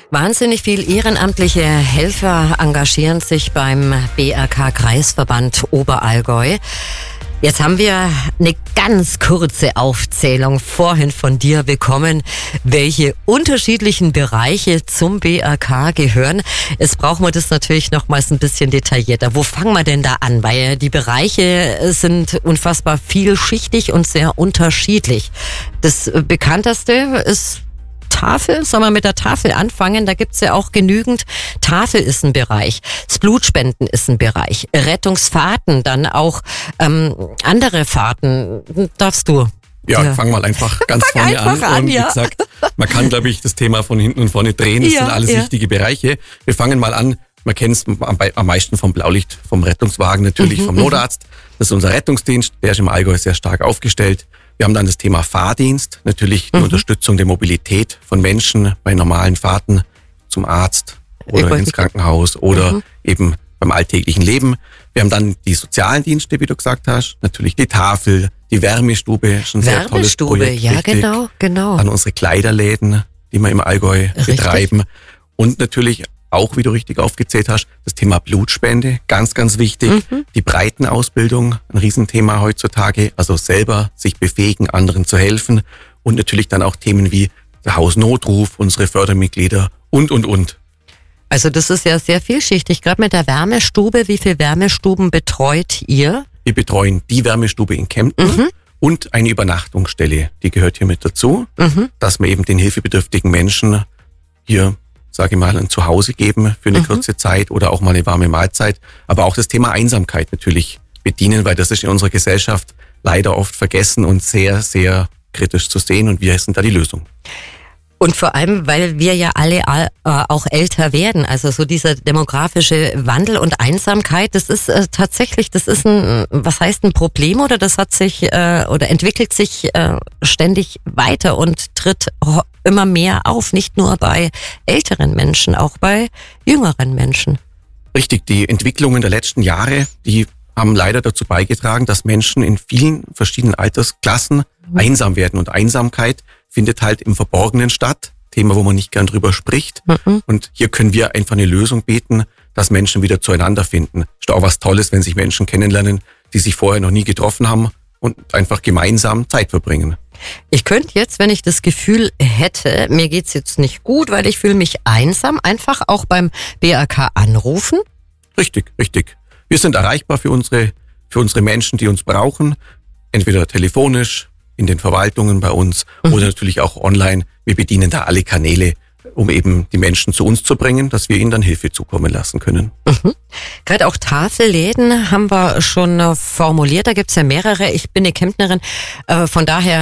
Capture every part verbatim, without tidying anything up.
Wahnsinnig viel ehrenamtliche Helfer engagieren sich beim B R K-Kreisverband Oberallgäu. Jetzt haben wir eine ganz kurze Aufzählung vorhin von dir bekommen, welche unterschiedlichen Bereiche zum B R K gehören. Jetzt brauchen wir das natürlich nochmals ein bisschen detaillierter. Wo fangen wir denn da an? Weil die Bereiche sind unfassbar vielschichtig und sehr unterschiedlich. Das bekannteste ist Tafel. Sollen wir mit der Tafel anfangen? Da gibt's ja auch genügend. Tafel ist ein Bereich. Das Blutspenden ist ein Bereich. Rettungsfahrten, dann auch ähm, andere Fahrten. Darfst du? Ja, ja. Fang mal einfach ganz fang vorne einfach an. an Und wie ja. gesagt, man kann, glaube ich, das Thema von hinten und vorne drehen. Das ja, sind alles ja. wichtige Bereiche. Wir fangen mal an. Man kennt es am, am meisten vom Blaulicht, vom Rettungswagen natürlich, mhm, vom Notarzt. Das ist unser Rettungsdienst. Der ist im Allgäu sehr stark aufgestellt. Wir haben dann das Thema Fahrdienst, natürlich die mhm. Unterstützung der Mobilität von Menschen bei normalen Fahrten zum Arzt oder ins Krankenhaus oder mhm. eben beim alltäglichen Leben. Wir haben dann die sozialen Dienste, wie du gesagt hast, natürlich die Tafel, die Wärmestube, ist ein sehr tolles Projekt. Ja, richtig. genau, genau. Dann unsere Kleiderläden, die wir im Allgäu richtig. betreiben. Und natürlich auch, wie du richtig aufgezählt hast, das Thema Blutspende, ganz, ganz wichtig. Mhm. Die Breitenausbildung, ein Riesenthema heutzutage, also selber sich befähigen, anderen zu helfen. Und natürlich dann auch Themen wie der Hausnotruf, unsere Fördermitglieder und, und, und. Also das ist ja sehr vielschichtig, gerade mit der Wärmestube. Wie viele Wärmestuben betreut ihr? Wir betreuen die Wärmestube in Kempten mhm. und eine Übernachtungsstelle, die gehört hier mit dazu, mhm. dass wir eben den hilfebedürftigen Menschen hier sage ich mal, ein Zuhause geben für eine mhm. kurze Zeit oder auch mal eine warme Mahlzeit. Aber auch das Thema Einsamkeit natürlich bedienen, weil das ist in unserer Gesellschaft leider oft vergessen und sehr, sehr kritisch zu sehen. Und wir sind da die Lösung. Und vor allem, weil wir ja alle äh, auch älter werden. Also so dieser demografische Wandel und Einsamkeit, das ist äh, tatsächlich, das ist ein, was heißt ein Problem oder das hat sich äh, oder entwickelt sich äh, ständig weiter und tritt immer mehr auf. Nicht nur bei älteren Menschen, auch bei jüngeren Menschen. Richtig, die Entwicklungen der letzten Jahre, die haben leider dazu beigetragen, dass Menschen in vielen verschiedenen Altersklassen mhm. einsam werden. Und Einsamkeit findet halt im Verborgenen statt. Thema, wo man nicht gern drüber spricht. Mhm. Und hier können wir einfach eine Lösung bieten, dass Menschen wieder zueinander finden. Ist auch was Tolles, wenn sich Menschen kennenlernen, die sich vorher noch nie getroffen haben und einfach gemeinsam Zeit verbringen. Ich könnte jetzt, wenn ich das Gefühl hätte, mir geht's jetzt nicht gut, weil ich fühle mich einsam, einfach auch beim B R K anrufen? Richtig, richtig. Wir sind erreichbar für unsere, für unsere Menschen, die uns brauchen. Entweder telefonisch, in den Verwaltungen bei uns mhm. oder natürlich auch online. Wir bedienen da alle Kanäle, um eben die Menschen zu uns zu bringen, dass wir ihnen dann Hilfe zukommen lassen können. Mhm. Gerade auch Tafelläden haben wir schon formuliert. Da gibt's ja mehrere. Ich bin eine Kemptnerin. Äh, von daher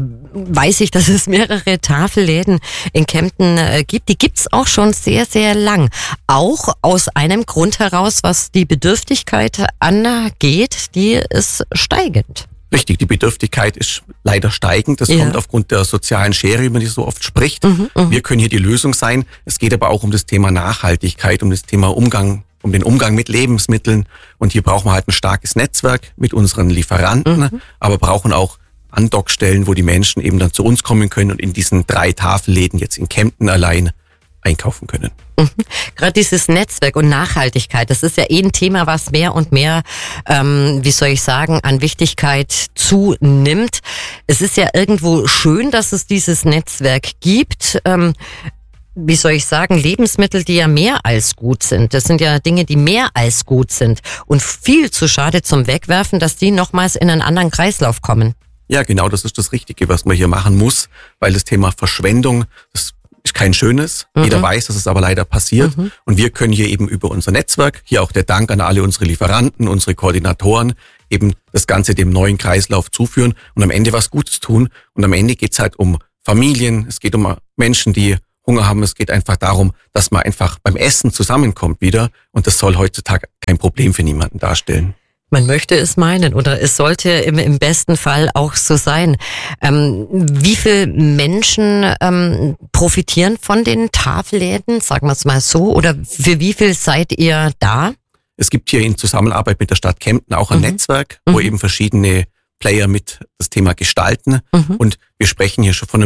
weiß ich, dass es mehrere Tafelläden in Kempten äh, gibt. Die gibt's auch schon sehr, sehr lang. Auch aus einem Grund heraus, was die Bedürftigkeit angeht, die ist steigend. Richtig, die Bedürftigkeit ist leider steigend. Das ja. kommt aufgrund der sozialen Schere, über die so oft spricht. Mhm, wir können hier die Lösung sein. Es geht aber auch um das Thema Nachhaltigkeit, um das Thema Umgang, um den Umgang mit Lebensmitteln. Und hier brauchen wir halt ein starkes Netzwerk mit unseren Lieferanten, mhm. aber brauchen auch Andockstellen, wo die Menschen eben dann zu uns kommen können und in diesen drei Tafelläden jetzt in Kempten allein einkaufen können. Mhm. Gerade dieses Netzwerk und Nachhaltigkeit, das ist ja eh ein Thema, was mehr und mehr, ähm, wie soll ich sagen, an Wichtigkeit zunimmt. Es ist ja irgendwo schön, dass es dieses Netzwerk gibt. Ähm, wie soll ich sagen, Lebensmittel, die ja mehr als gut sind. Das sind ja Dinge, die mehr als gut sind. Und viel zu schade zum Wegwerfen, dass die nochmals in einen anderen Kreislauf kommen. Ja, genau, das ist das Richtige, was man hier machen muss, weil das Thema Verschwendung, das ist kein schönes. Mhm. Jeder weiß, dass es aber leider passiert. Mhm. Und wir können hier eben über unser Netzwerk, hier auch der Dank an alle unsere Lieferanten, unsere Koordinatoren, eben das Ganze dem neuen Kreislauf zuführen und am Ende was Gutes tun. Und am Ende geht's halt um Familien, es geht um Menschen, die Hunger haben. Es geht einfach darum, dass man einfach beim Essen zusammenkommt wieder. Und das soll heutzutage kein Problem für niemanden darstellen. Man möchte es meinen oder es sollte im, im besten Fall auch so sein. Ähm, wie viele Menschen ähm, profitieren von den Tafelläden, sagen wir es mal so, oder für wie viel seid ihr da? Es gibt hier in Zusammenarbeit mit der Stadt Kempten auch ein mhm. Netzwerk, wo mhm. eben verschiedene Player mit das Thema gestalten. Mhm. Und wir sprechen hier schon von einem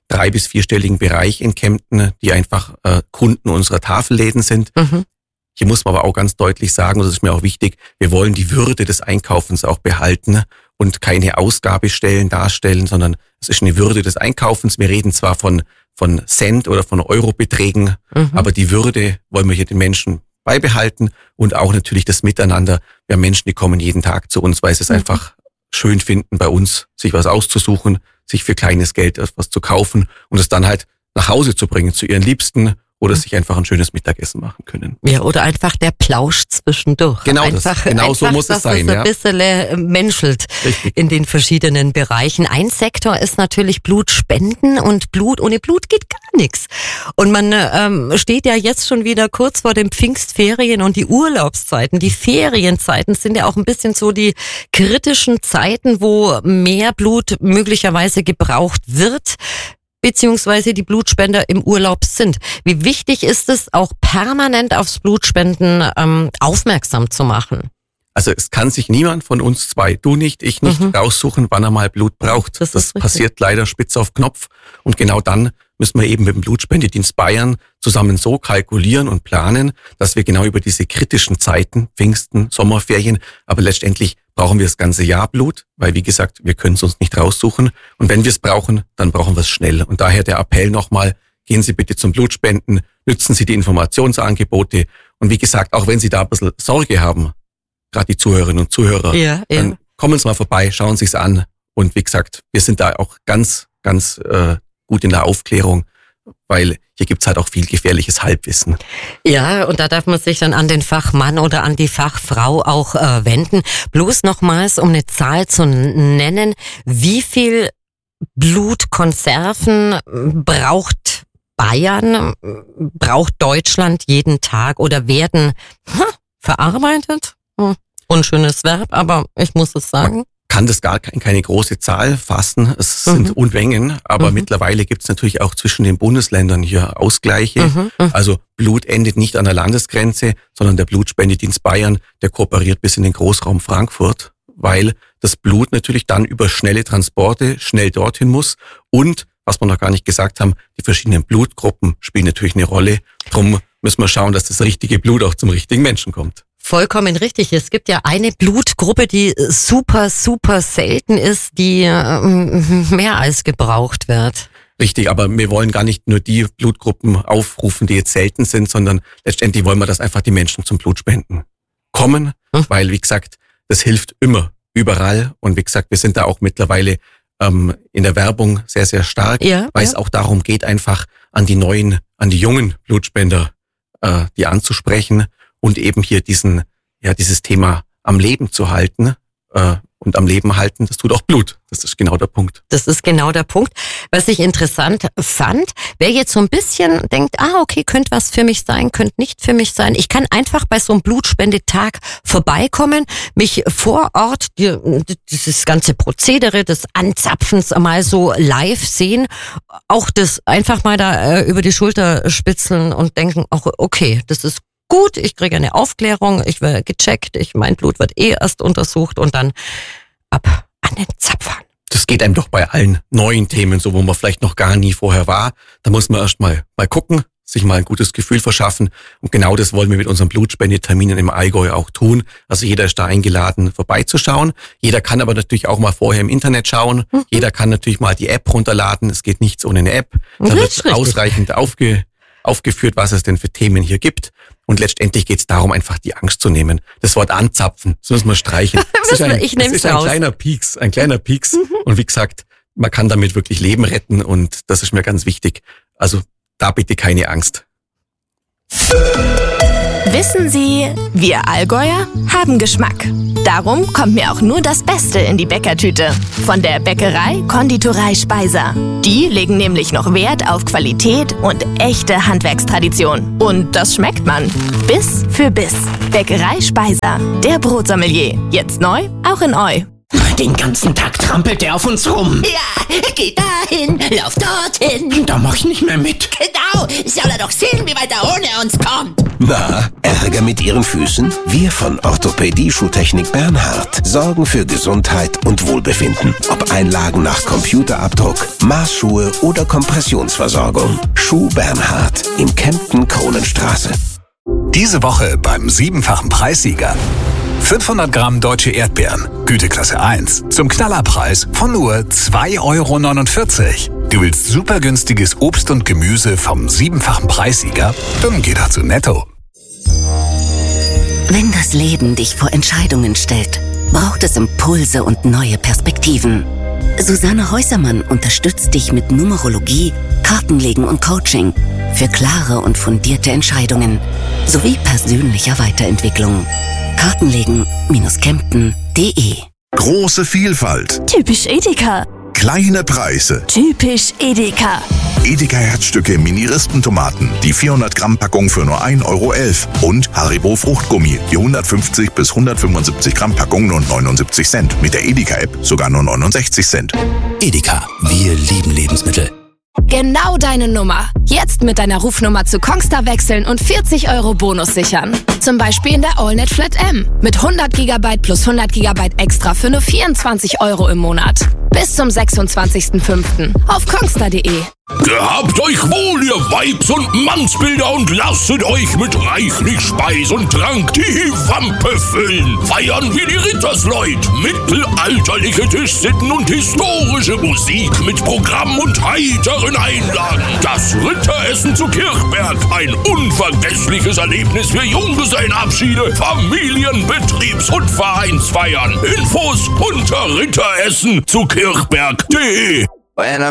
drei- bis vierstelligen Bereich in Kempten, die einfach äh, Kunden unserer Tafelläden sind. Mhm. Hier muss man aber auch ganz deutlich sagen, und das ist mir auch wichtig, wir wollen die Würde des Einkaufens auch behalten und keine Ausgabestellen darstellen, sondern es ist eine Würde des Einkaufens. Wir reden zwar von, von Cent oder von Eurobeträgen, mhm. aber die Würde wollen wir hier den Menschen beibehalten und auch natürlich das Miteinander. Wir haben Menschen, die kommen jeden Tag zu uns, weil sie es mhm. einfach schön finden, bei uns sich was auszusuchen, sich für kleines Geld etwas zu kaufen und es dann halt nach Hause zu bringen zu ihren Liebsten oder sich einfach ein schönes Mittagessen machen können. Ja, oder einfach der Plausch zwischendurch. Genau, einfach, das, genau einfach, so muss es sein. Dass ja. es ein bisschen menschelt. Richtig. In den verschiedenen Bereichen. Ein Sektor ist natürlich Blutspenden und Blut, ohne Blut geht gar nichts. Und man ähm, steht ja jetzt schon wieder kurz vor den Pfingstferien und die Urlaubszeiten, die Ferienzeiten sind ja auch ein bisschen so die kritischen Zeiten, wo mehr Blut möglicherweise gebraucht wird, beziehungsweise die Blutspender im Urlaub sind. Wie wichtig ist es, auch permanent aufs Blutspenden ähm, aufmerksam zu machen? Also es kann sich niemand von uns zwei, du nicht, ich nicht, mhm. raussuchen, wann er mal Blut braucht. Das, das passiert leider spitz auf Knopf. Und genau dann müssen wir eben mit dem Blutspendedienst Bayern zusammen so kalkulieren und planen, dass wir genau über diese kritischen Zeiten, Pfingsten, Sommerferien, aber letztendlich brauchen wir das ganze Jahr Blut, weil wie gesagt, wir können es uns nicht raussuchen. Und wenn wir es brauchen, dann brauchen wir es schnell. Und daher der Appell nochmal, gehen Sie bitte zum Blutspenden, nützen Sie die Informationsangebote. Und wie gesagt, auch wenn Sie da ein bisschen Sorge haben, gerade die Zuhörerinnen und Zuhörer, ja, ja. dann kommen Sie mal vorbei, schauen Sie es an. Und wie gesagt, wir sind da auch ganz, ganz äh, gut in der Aufklärung, weil hier gibt's halt auch viel gefährliches Halbwissen. Ja, und da darf man sich dann an den Fachmann oder an die Fachfrau auch äh, wenden. Bloß nochmals, um eine Zahl zu nennen, wie viel Blutkonserven braucht Bayern, braucht Deutschland jeden Tag oder werden hm, verarbeitet? Hm, unschönes Verb, aber ich muss es sagen. Kann das gar keine große Zahl fassen. Es mhm. sind Unmengen, aber mhm. mittlerweile gibt es natürlich auch zwischen den Bundesländern hier Ausgleiche. Mhm. Also Blut endet nicht an der Landesgrenze, sondern der Blutspendedienst Bayern, der kooperiert bis in den Großraum Frankfurt, weil das Blut natürlich dann über schnelle Transporte schnell dorthin muss. Und, was wir noch gar nicht gesagt haben, die verschiedenen Blutgruppen spielen natürlich eine Rolle. Drum müssen wir schauen, dass das richtige Blut auch zum richtigen Menschen kommt. Vollkommen richtig. Es gibt ja eine Blutgruppe, die super, super selten ist, die mehr als gebraucht wird. Richtig, aber wir wollen gar nicht nur die Blutgruppen aufrufen, die jetzt selten sind, sondern letztendlich wollen wir, dass einfach die Menschen zum Blutspenden kommen, hm. weil, wie gesagt, das hilft immer, überall. Und wie gesagt, wir sind da auch mittlerweile ähm, in der Werbung sehr, sehr stark, ja, weil ja. es auch darum geht, einfach an die neuen, an die jungen Blutspender, äh, die anzusprechen. Und eben hier diesen, ja, dieses Thema am Leben zu halten äh, und am Leben halten, das tut auch Blut. Das ist genau der Punkt. Das ist genau der Punkt. Was ich interessant fand, wer jetzt so ein bisschen denkt, ah, okay, könnte was für mich sein, könnte nicht für mich sein. Ich kann einfach bei so einem Blutspendetag vorbeikommen, mich vor Ort die, dieses ganze Prozedere des Anzapfens mal so live sehen, auch das einfach mal da äh, über die Schulter spitzeln und denken, auch okay, das ist gut, ich kriege eine Aufklärung, ich werde gecheckt, ich, mein Blut wird eh erst untersucht und dann ab an den Zapfhahn. Das geht einem doch bei allen neuen Themen so, wo man vielleicht noch gar nie vorher war. Da muss man erst mal, mal gucken, sich mal ein gutes Gefühl verschaffen. Und genau das wollen wir mit unseren Blutspendeterminen im Allgäu auch tun. Also jeder ist da eingeladen, vorbeizuschauen. Jeder kann aber natürlich auch mal vorher im Internet schauen. Mhm. Jeder kann natürlich mal die App runterladen. Es geht nichts ohne eine App. Da wird ausreichend aufge, aufgeführt, was es denn für Themen hier gibt. Und letztendlich geht es darum, einfach die Angst zu nehmen. Das Wort anzapfen, das müssen wir streichen. Das ist ein, ich das ist ein kleiner Pieks, ein kleiner Pieks. Mhm. Und wie gesagt, man kann damit wirklich Leben retten und das ist mir ganz wichtig. Also da bitte keine Angst. Wissen Sie, wir Allgäuer haben Geschmack. Darum kommt mir auch nur das Beste in die Bäckertüte. Von der Bäckerei Konditorei Speiser. Die legen nämlich noch Wert auf Qualität und echte Handwerkstradition. Und das schmeckt man. Biss für Biss. Bäckerei Speiser. Der Brotsommelier. Jetzt neu, auch in Eu. Den ganzen Tag trampelt er auf uns rum. Ja, geh dahin, lauf dorthin. Da mach ich nicht mehr mit. Genau, soll er doch sehen, wie weit er ohne uns kommt. Na, Ärger mit Ihren Füßen? Wir von Orthopädie Schuhtechnik Bernhard sorgen für Gesundheit und Wohlbefinden. Ob Einlagen nach Computerabdruck, Maßschuhe oder Kompressionsversorgung. Schuh Bernhard in Kempten Kronenstraße. Diese Woche beim siebenfachen Preissieger. fünfhundert Gramm deutsche Erdbeeren, Güteklasse eins, zum Knallerpreis von nur zwei Euro neunundvierzig. Du willst super günstiges Obst und Gemüse vom siebenfachen Preissieger? Dann geh doch zu Netto. Wenn das Leben dich vor Entscheidungen stellt, braucht es Impulse und neue Perspektiven. Susanne Häusermann unterstützt dich mit Numerologie, Kartenlegen und Coaching für klare und fundierte Entscheidungen sowie persönlicher Weiterentwicklung. Kartenlegen Kempten punkt de. Große Vielfalt. Typisch Edeka. Kleine Preise. Typisch Edeka. Edeka Herzstücke Mini-Rispentomaten. Die vierhundert Gramm Packung für nur ein Euro elf. Und Haribo Fruchtgummi. Die hundertfünfzig bis hundertfünfundsiebzig Gramm Packung nur neunundsiebzig Cent. Mit der Edeka-App sogar nur neunundsechzig Cent. Edeka. Wir lieben Lebensmittel. Genau deine Nummer. Jetzt mit deiner Rufnummer zu Kongstar wechseln und vierzig Euro Bonus sichern. Zum Beispiel in der AllNet Flat M. Mit hundert Gigabyte plus hundert Gigabyte extra für nur vierundzwanzig Euro im Monat. Bis zum sechsundzwanzigsten fünften auf kongstar punkt de. Gehabt euch wohl, ihr Weibs- und Mannsbilder, und lasset euch mit reichlich Speis und Trank die Wampe füllen. Feiern wie die Rittersleut. Mittelalterliche Tischsitten und historische Musik mit Programm und heiteren Einlagen. Das Ritteressen zu Kirchberg. Ein unvergessliches Erlebnis für Junggesellenabschiede, Familien-, Betriebs- und Vereinsfeiern. Infos unter ritteressen zu kirchberg punkt de.